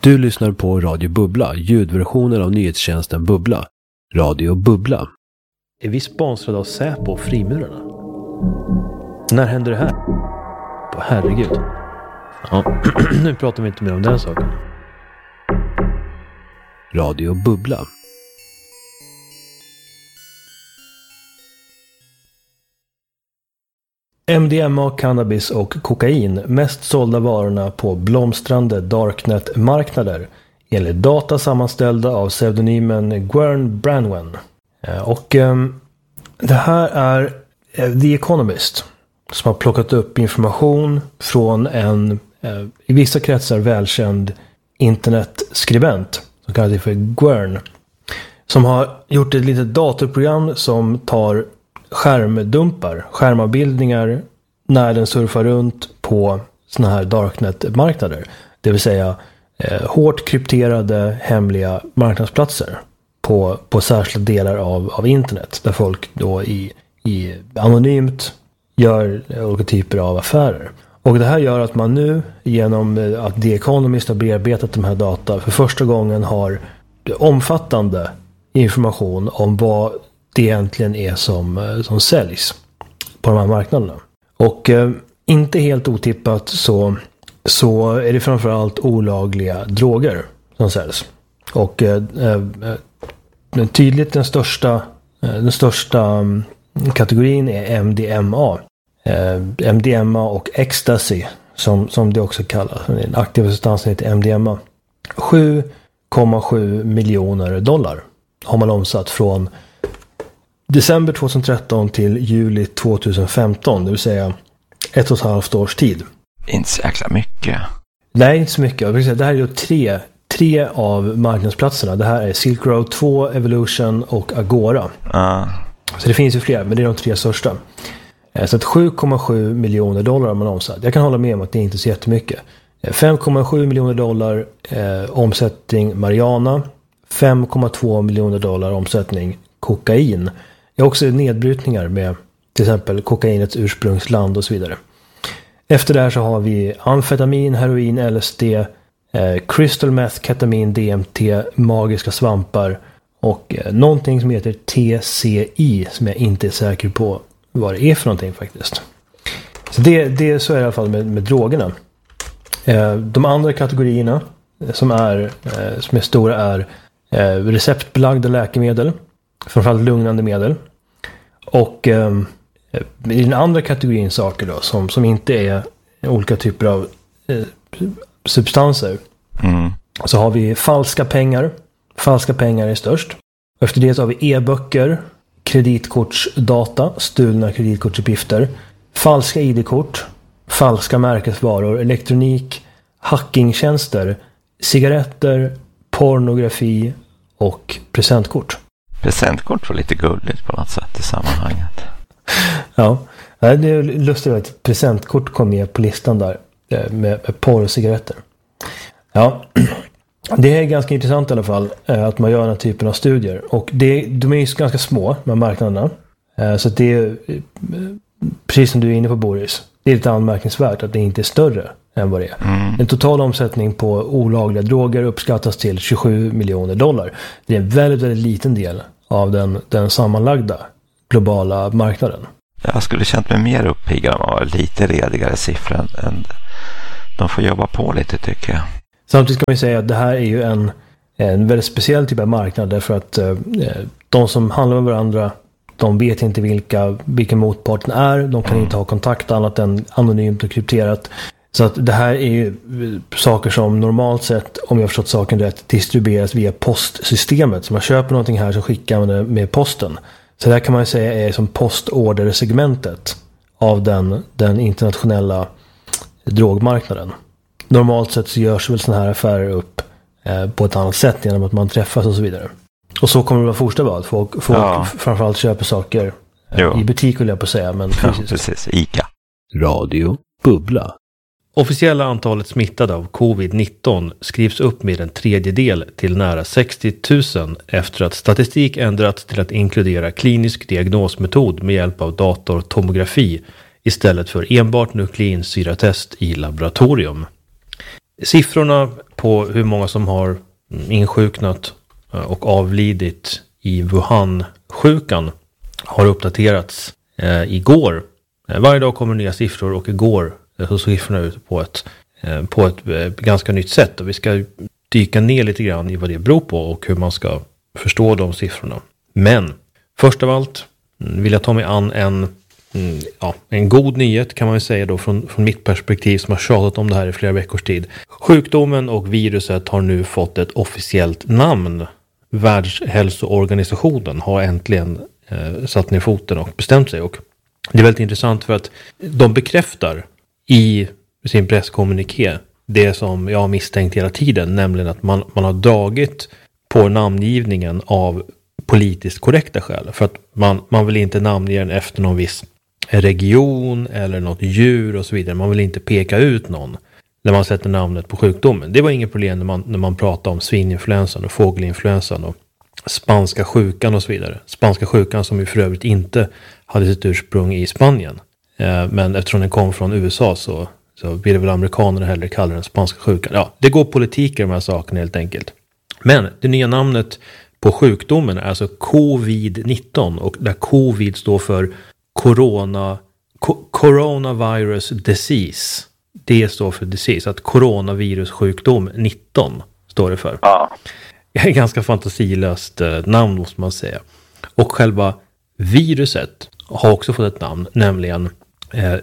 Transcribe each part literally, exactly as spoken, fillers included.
Du lyssnar på Radio Bubbla, ljudversionen av nyhetstjänsten Bubbla. Radio Bubbla. Är vi sponsrade av Säpo och Frimurarna? När händer det här? På herregud. Ja, nu pratar vi inte mer om den saken. Radio Bubbla. M D M A, cannabis och kokain, mest sålda varorna på blomstrande darknet-marknader, enligt data sammanställda av pseudonymen Gwern Branwen. Och um, det här är The Economist som har plockat upp information från en uh, i vissa kretsar välkänd internetskribent som kallas för Gwern, som har gjort ett litet datorprogram som tar skärmdumpar, skärmavbildningar när den surfar runt på såna här darknet-marknader. Det vill säga eh, hårt krypterade hemliga marknadsplatser på, på särskilda delar av, av internet där folk då i, i anonymt gör olika typer av affärer. Och det här gör att man nu genom att The Economist har bearbetat de här data för första gången har omfattande information om vad det egentligen är som, som säljs på de här marknaderna. Och eh, inte helt otippat så, så är det framförallt olagliga droger som säljs. Och eh, eh, tydligt den största, eh, den största kategorin är M D M A. Eh, M D M A och ecstasy som, som det också kallas. Den aktiva substansen heter M D M A. sju komma sju miljoner dollar har man omsatt från december tjugohundratretton till juli tjugohundrafemton, det vill säga ett och ett halvt års tid. Inte så jäkla mycket. Nej, inte så mycket. Det här är ju tre, tre av marknadsplatserna. Det här är Silk Road två, Evolution och Agora. Uh. Så det finns ju fler, men det är de tre största. Så att sju komma sju miljoner dollar har man omsatt. Jag kan hålla med om att det inte är så jättemycket. fem komma sju miljoner dollar eh, omsättning marijuana. fem komma två miljoner dollar omsättning kokain. Det är också nedbrytningar med till exempel kokainets ursprungsland och så vidare. Efter det här så har vi amfetamin, heroin, L S D, eh, crystal meth, ketamin, D M T, magiska svampar och eh, någonting som heter T C I som jag inte är säker på vad det är för någonting faktiskt. Så det, det så är det i alla fall med, med drogerna. Eh, de andra kategorierna som är, eh, som är stora är eh, receptbelagda läkemedel, framförallt lugnande medel. Och eh, i den andra kategorin saker då, som, som inte är olika typer av eh, substanser, mm. så har vi falska pengar. Falska pengar är störst. Efter det så har vi e-böcker, kreditkortsdata, stulna kreditkortsuppgifter, falska I D-kort, falska märkesvaror, elektronik, hackingtjänster, cigaretter, pornografi och presentkort. Presentkort var lite gulligt på något sätt i sammanhanget. Ja, det är lustigt att presentkort kom med på listan där med, med porr och cigaretter. Ja, det är ganska intressant i alla fall att man gör den här typen av studier. Och det, de är ju ganska små med marknaderna. Så det är, precis som du är inne på Boris, det är lite anmärkningsvärt att det inte är större än vad det är. Mm. En total omsättning på olagliga droger uppskattas till tjugosju miljoner dollar. Det är en väldigt, väldigt liten del av den, den sammanlagda globala marknaden. Jag skulle känt mig mer uppiggad om man var lite redigare siffror än de får jobba på lite, tycker jag. Samtidigt ska man ju säga att det här är ju en, en väldigt speciell typ av marknad, därför att eh, de som handlar med varandra, de vet inte vilka, vilka motparten är. De kan mm. inte ha kontakt annat än anonymt och krypterat. Så att det här är ju saker som normalt sett, om jag har förstått saken rätt, distribueras via postsystemet. Så man köper någonting här så skickar man det med posten. Så det här kan man säga är som postordersegmentet av den, den internationella drogmarknaden. Normalt sett så görs väl såna här affärer upp eh, på ett annat sätt genom att man träffas och så vidare. Och så kommer det vara fortsatt vara. Folk, folk ja. framförallt köper saker eh, i butik, vill jag på säga. Men ja, precis. Ica. Radio Bubbla. Officiella antalet smittade av covid nitton skrivs upp med en tredjedel till nära sextio tusen efter att statistik ändrats till att inkludera klinisk diagnosmetod med hjälp av datortomografi istället för enbart nukleinsyratest i laboratorium. Siffrorna på hur många som har insjuknat och avlidit i Wuhan-sjukan har uppdaterats eh, igår. Eh, varje dag kommer nya siffror och igår eh, så såg siffrorna ut på ett, eh, på ett eh, ganska nytt sätt. Och vi ska dyka ner lite grann i vad det beror på och hur man ska förstå de siffrorna. Men först av allt vill jag ta mig an en, mm, ja, en god nyhet kan man väl säga då från, från mitt perspektiv som har tjatat om det här i flera veckors tid. Sjukdomen och viruset har nu fått ett officiellt namn. Världshälsoorganisationen har äntligen eh, satt ner foten och bestämt sig. Och det är väldigt intressant för att de bekräftar i sin presskommuniké det som jag har misstänkt hela tiden, nämligen att man, man har dragit på namngivningen av politiskt korrekta skäl. För att man, man vill inte namnge den efter någon viss region eller något djur och så vidare. Man vill inte peka ut någon när man sätter namnet på sjukdomen. Det var inget problem när man, när man pratade om svininfluensan och fågelinfluensan och spanska sjukan och så vidare. Spanska sjukan som ju för övrigt inte hade sitt ursprung i Spanien. Eh, men eftersom den kom från U S A så, så ville väl amerikanerna hellre kalla den spanska sjukan. Ja, det går politik i de här sakerna helt enkelt. Men det nya namnet på sjukdomen är alltså covid nitton och där covid står för corona, co- coronavirus disease. Det står för disease, att coronavirussjukdom nitton står det för. Ja. Det är ett ganska fantasilöst eh, namn måste man säga. Och själva viruset har också fått ett namn, nämligen eh,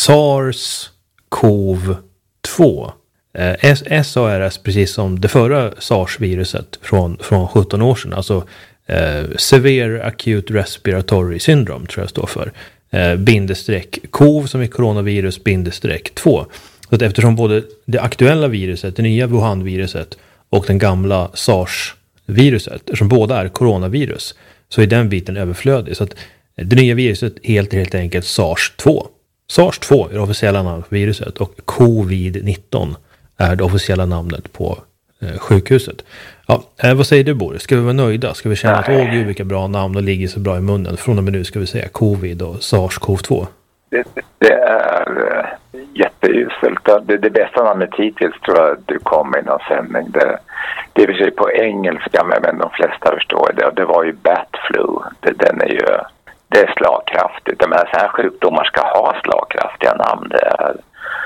SARS-CoV två. Eh, SARS, precis som det förra SARS-viruset från, från sjutton år sedan. Alltså eh, Severe Acute Respiratory Syndrome tror jag står för. Eh, bindestreck CoV som är coronavirus bindestreck två. Så att eftersom både det aktuella viruset, det nya Wuhan-viruset och den gamla SARS-viruset, eftersom båda är coronavirus, så är den biten överflödig. Så att det nya viruset heter helt enkelt SARS två. SARS två är det officiella namnet på viruset och covid nitton är det officiella namnet på eh, sjukhuset. Ja, eh, vad säger du Boris? Ska vi vara nöjda? Ska vi känna att åh gud vilka bra namn och ligger så bra i munnen? Från och med nu ska vi säga covid och SARS-CoV två. Det, det är äh, jätteuselt. Det, det bästa namnet hittills tror jag du kom i någon sändning. Det, det är i sig på engelska men de flesta förstår det. Det var ju bat flu. Det, den är ju, det är slagkraftigt. Men så här sjukdomar ska ha slagkraftiga namn. Det är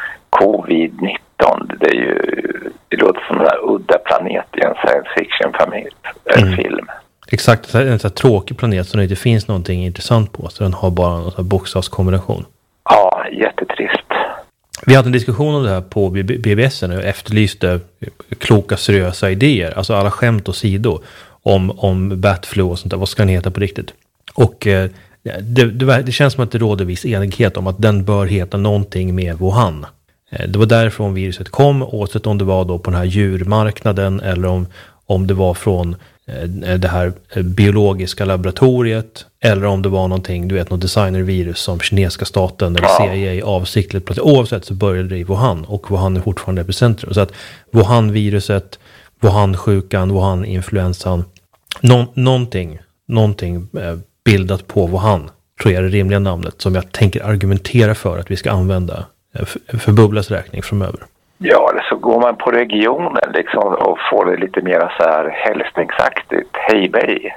covid nitton. Det är ju, det låter som en udda planet i en science fiction-film. Mm. Exakt, det är en sån här tråkig planet som det inte finns någonting intressant på. Så den har bara en sån här bokstavskombination. Ja, jättetrist. Vi hade en diskussion om det här på B B S och efterlyste kloka seriösa idéer. Alltså alla skämt och sidor om, om batflu och sånt där. Vad ska den heta på riktigt? Och eh, det, det, det känns som att det råder viss enighet om att den bör heta någonting med Wuhan. Eh, det var därifrån viruset kom, oavsett om det var då på den här djurmarknaden eller om, om det var från det här biologiska laboratoriet eller om det var någonting, du vet, något designervirus som kinesiska staten eller C I A avsiktligt. Oavsett så började det i Wuhan och Wuhan är fortfarande epicentrum. Så att Wuhan-viruset, Wuhan-sjukan, Wuhan-influensan, no- någonting, någonting bildat på Wuhan tror jag är det rimliga namnet som jag tänker argumentera för att vi ska använda för, för Bubblas räkning framöver. Ja, eller så går man på regionen liksom och får det lite mer så här hälsningsaktigt. Hej bej.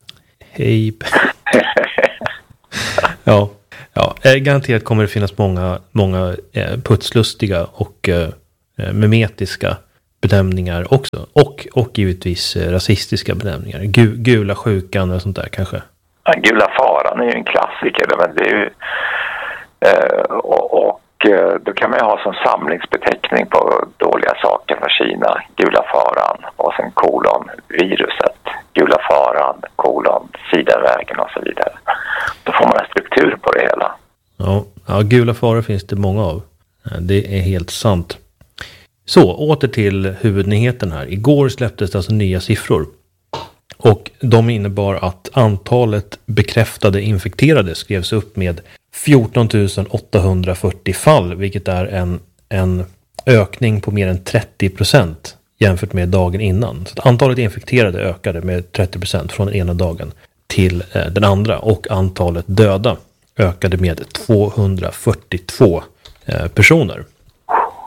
Hej bej. ja, ja, garanterat kommer det finnas många, många putslustiga och eh, memetiska benämningar också. Och, och givetvis rasistiska benämningar. Gu, gula sjukan eller sånt där kanske. Ja, gula faran är ju en klassiker. Men det är ju, eh, och, och då kan man ju ha som samlingsbeteckning på dåliga saker för Kina. Gula faran och sen kolon viruset. Gula faran, kolon, sidenvägen och så vidare. Då får man en struktur på det hela. Ja, ja, gula faror finns det många av. Det är helt sant. Så, åter till huvudnyheten här. Igår släpptes alltså nya siffror. Och de innebar att antalet bekräftade infekterade skrevs upp med fjorton tusen åttahundrafyrtio fall, vilket är en, en ökning på mer än trettio procent jämfört med dagen innan. Så att antalet infekterade ökade med trettio procent från den ena dagen till eh, den andra och antalet döda ökade med tvåhundrafyrtiotvå eh, personer.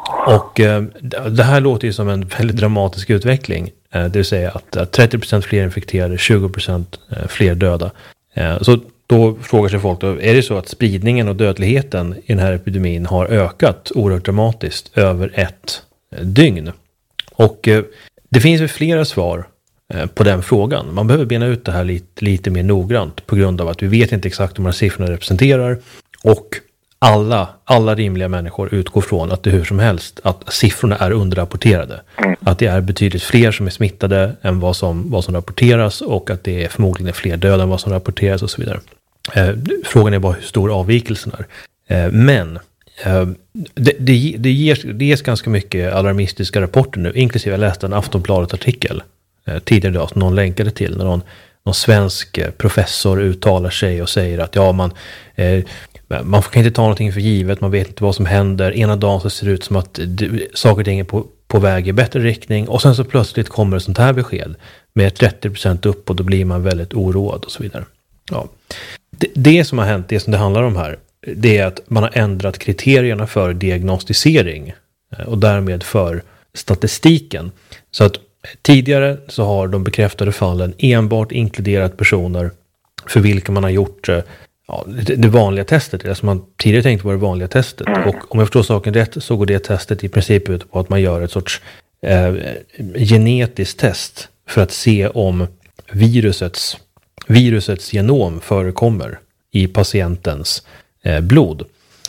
Och eh, det här låter ju som en väldigt dramatisk utveckling. Eh, det vill säga att eh, trettio procent fler infekterade, tjugo procent eh, fler döda. Eh, så då frågar sig folk då, är det så att spridningen och dödligheten i den här epidemin har ökat oerhört dramatiskt över ett eh, dygn? Och eh, det finns ju flera svar eh, på den frågan. Man behöver bena ut det här lite, lite mer noggrant på grund av att vi vet inte exakt vad de här siffrorna representerar, och alla, alla rimliga människor utgår från att det hur som helst att siffrorna är underrapporterade. Mm. Att det är betydligt fler som är smittade än vad som, vad som rapporteras, och att det är förmodligen fler döda än vad som rapporteras och så vidare. Eh, frågan är bara hur stor avvikelsen är. Eh, men eh, det, det, det, ges, det ges ganska mycket alarmistiska rapporter nu, inklusive jag läste en Aftonbladet-artikel eh, tidigare idag som någon länkade till, när någon, någon svensk professor uttalar sig och säger att ja, man... Eh, Man kan inte ta någonting för givet, man vet inte vad som händer. Ena dagen så ser det ut som att det, saker och ting är på, på väg i bättre riktning, och sen så plötsligt kommer ett sånt här besked med trettio procent upp, och då blir man väldigt oroad och så vidare. Ja. Det, det som har hänt, det som det handlar om här, det är att man har ändrat kriterierna för diagnostisering och därmed för statistiken. Så att tidigare så har de bekräftade fallen enbart inkluderat personer för vilka man har gjort ja, det, det vanliga testet, det som man tidigare tänkte var det vanliga testet. Och om jag förstår saken rätt så går det testet i princip ut på att man gör ett sorts eh, genetiskt test för att se om virusets, virusets genom förekommer i patientens eh, blod.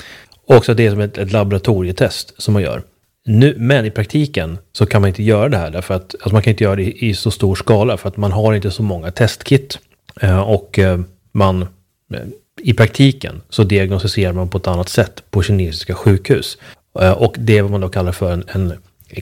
Och så det är som ett, ett laboratorietest som man gör. Nu, men i praktiken så kan man inte göra det här därför att alltså man kan inte göra det i, i så stor skala för att man har inte så många testkit eh, och eh, man eh, i praktiken så diagnostiserar man på ett annat sätt på kinesiska sjukhus. Eh, och det är vad man då kallar för en, en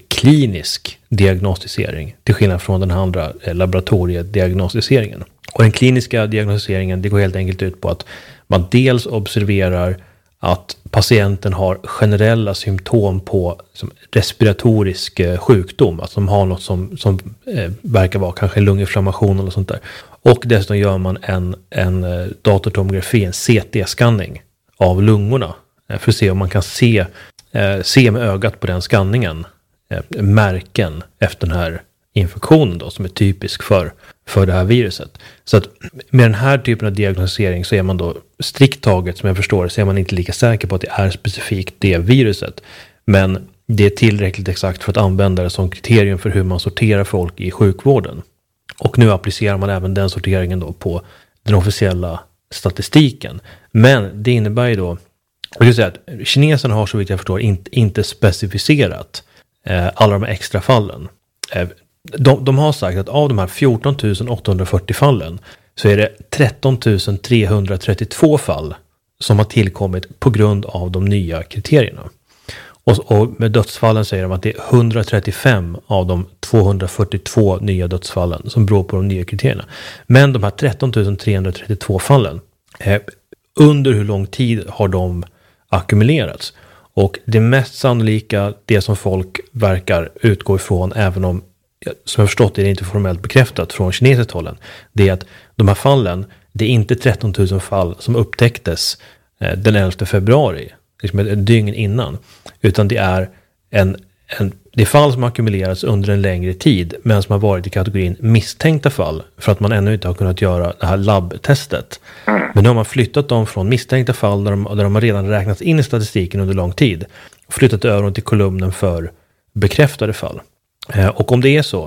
klinisk diagnostisering till skillnad från den andra eh, laboratoriediagnostiseringen. Och den kliniska diagnostiseringen, det går helt enkelt ut på att man dels observerar att patienten har generella symptom på som respiratorisk eh, sjukdom, att de har något som, som eh, verkar vara kanske lunginflammation eller sånt där. Och dessutom gör man en, en eh, datortomografi, en C T-skanning av lungorna eh, för att se om man kan se, eh, se med ögat på den skanningen eh, märken efter den här infektionen då, som är typisk för, för det här viruset. Så att med den här typen av diagnostisering så är man då strikt taget, som jag förstår det, så är man inte lika säker på att det är specifikt det viruset. Men det är tillräckligt exakt för att använda det som kriterium för hur man sorterar folk i sjukvården. Och nu applicerar man även den sorteringen då på den officiella statistiken. Men det innebär ju då, jag vill säga att kineserna har så vitt jag förstår inte, inte specificerat eh, alla de här extra fallen. Eh, De, de har sagt att av de här fjorton tusen åttahundrafyrtio fallen så är det tretton tusen trehundratrettiotvå fall som har tillkommit på grund av de nya kriterierna. Och, och med dödsfallen säger de att det är hundratrettiofem av de tvåhundrafyrtiotvå nya dödsfallen som beror på de nya kriterierna. Men de här tretton tusen trehundratrettiotvå fallen, eh, under hur lång tid har de ackumulerats? Och det mest sannolika, det som folk verkar utgå ifrån, även om som jag förstått är det inte formellt bekräftat från kinesiskt hållen, det är att de här fallen, det är inte tretton tusen fall som upptäcktes eh, den elfte februari, liksom ett, ett dygn innan, utan det är en, en det är fall som har ackumulerats under en längre tid men som har varit i kategorin misstänkta fall för att man ännu inte har kunnat göra det här labbtestet. Men nu har man flyttat dem från misstänkta fall där de, där de har redan räknats in i statistiken under lång tid och flyttat över dem till kolumnen för bekräftade fall. Och om det är så